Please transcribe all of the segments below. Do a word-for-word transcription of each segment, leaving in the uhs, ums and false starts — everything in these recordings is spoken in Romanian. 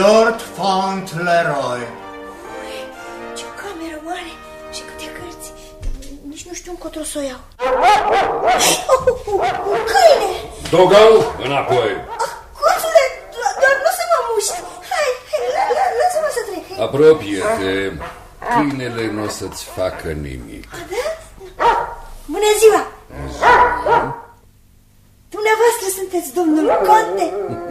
Lord Fauntleroy. Ce cameră mare și câte cărți. Nici nu știu încotro să o iau. Câine! Dogal, înapoi! Conțule, doar nu să mă muști. Hai, lasă-mă să trec. Apropie-te. Câinele nu o să-ți facă nimic. Bună ziua! Dumneavoastră sunteți domnul Conte?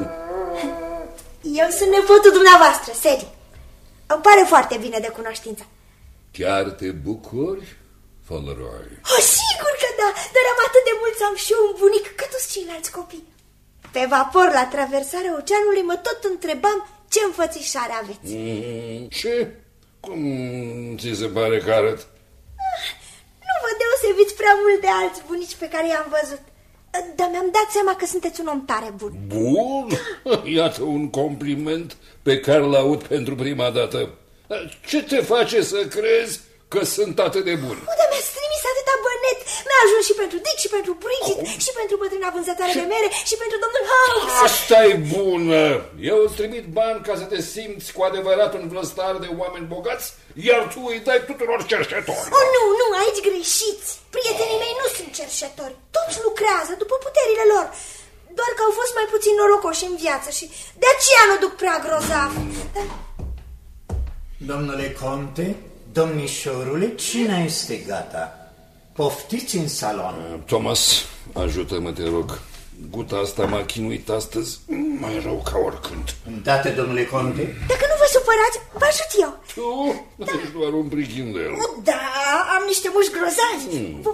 Eu sunt nepotul dumneavoastră, Sedi. Îmi pare foarte bine de cunoștință. Chiar te bucuri, Fauntleroy? Oh, sigur că da, dar am atât de mult să am și eu un bunic ca toți ceilalți copii. Pe vapor la traversarea oceanului mă tot întrebam ce înfățișare aveți. Mm, ce? Cum ți se pare că arăt? Nu vă deosebiți prea mult de alți bunici pe care i-am văzut. Dar mi-am dat seama că sunteți un om tare bun. Bun? Iată un compliment pe care l-aud pentru prima dată. Ce te face să crezi că sunt atât de bun? O, dar mi-ați trimis atâta bănet. Mi-a ajuns și pentru Dick, și pentru Bridget, oh. și pentru bătrâna vânzătoare de mere, și pentru domnul Holmes. Asta-i bună! Eu îți trimit bani ca să te simți cu adevărat un vlăstar de oameni bogați, iar tu îi dai tuturor cerșetori. Oh, nu, nu, aici greșiți. Prietenii mei nu sunt cerșetori. Toți lucrează după puterile lor. Doar că au fost mai puțin norocoși în viață și de aceea nu duc prea grozav. Dar... Domnule Conte, domnișorule, cina este gata. Poftiți în salon. Thomas, ajută-mă, te rog. Guta asta m-a chinuit astăzi mai rău ca oricând. Îndată, domnule Conte. Dacă nu vă supărați, vă ajut eu. Tu? Da. Ești doar un prichindel. Da, am niște muși grozavi. Hmm.